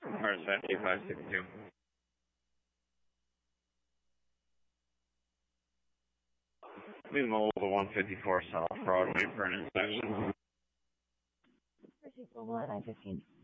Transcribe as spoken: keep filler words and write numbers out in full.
Or seventy-five sixty-two. We mobile to one fifty-four South Broadway for an inspection. Proceed Global at nine fifteen.